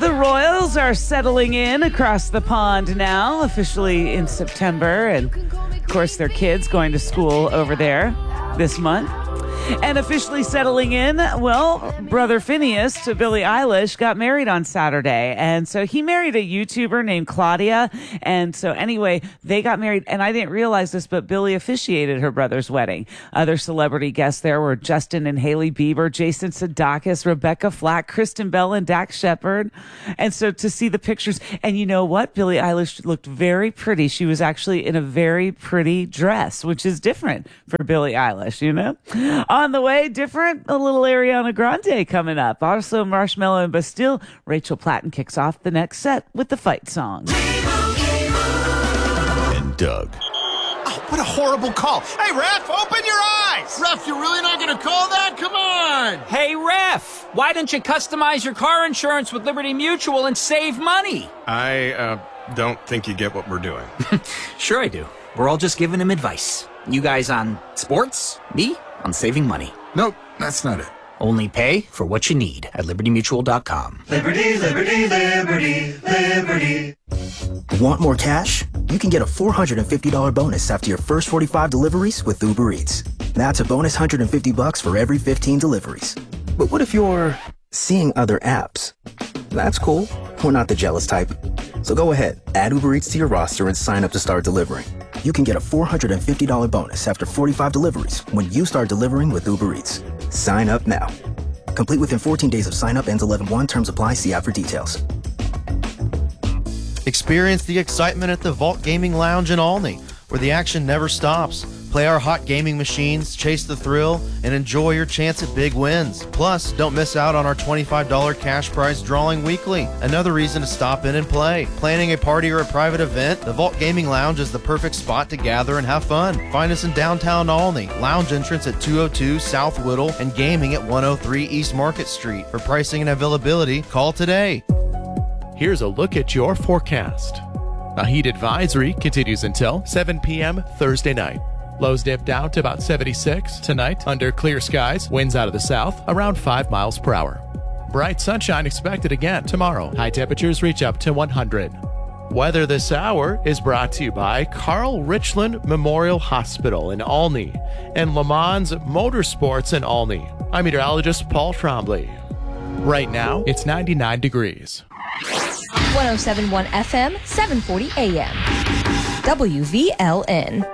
The Royals are settling in across the pond now, officially in September. And, of course, their kids going to school over there this month. And officially settling in, well, brother Phineas to Billie Eilish got married on Saturday. And so he married a YouTuber named Claudia. And so anyway, they got married. And I didn't realize this, but Billie officiated her brother's wedding. Other celebrity guests there were Justin and Hailey Bieber, Jason Sudeikis, Rebecca Flack, Kristen Bell, and Dax Shepard. And so to see the pictures, and you know what? Billie Eilish looked very pretty. She was actually in a very pretty dress, which is different for Billie Eilish, you know? On the way, different, a little Ariana Grande coming up. Also, Marshmello and Bastille. Rachel Platten kicks off the next set with the fight song. And Doug. Oh, what a horrible call. Hey, ref, open your eyes. Ref, you're really not going to call that? Come on. Hey, ref, why don't you customize your car insurance with Liberty Mutual and save money? I don't think you get what we're doing. Sure I do. We're all just giving him advice. You guys on sports, me on saving money. Nope, that's not it. Only pay for what you need at libertymutual.com. Liberty, liberty, liberty, liberty. Want more cash? You can get a $450 bonus after your first 45 deliveries with Uber Eats. That's a bonus $150 for every 15 deliveries. But what if you're seeing other apps? That's cool. We're not the jealous type. So go ahead, add Uber Eats to your roster and sign up to start delivering. You can get a $450 bonus after 45 deliveries when you start delivering with Uber Eats. Sign up now. Complete within 14 days of sign up. Ends 11/1. Terms apply. See app for details. Experience the excitement at the Vault Gaming Lounge in Olney, where the action never stops. Play our hot gaming machines, chase the thrill, and enjoy your chance at big wins. Plus, don't miss out on our $25 cash prize drawing weekly. Another reason to stop in and play. Planning a party or a private event? The Vault Gaming Lounge is the perfect spot to gather and have fun. Find us in downtown Olney. Lounge entrance at 202 South Whittle and gaming at 103 East Market Street. For pricing and availability, call today. Here's a look at your forecast. A heat advisory continues until 7 p.m. Thursday night. Lows dip down to about 76 tonight under clear skies. Winds out of the south around 5 miles per hour. Bright sunshine expected again tomorrow. High temperatures reach up to 100. Weather this hour is brought to you by Carl Richland Memorial Hospital in Olney and Le Mans Motorsports in Olney. I'm meteorologist Paul Trombley. Right now, it's 99 degrees. 107.1 FM, 740 AM. WVLN.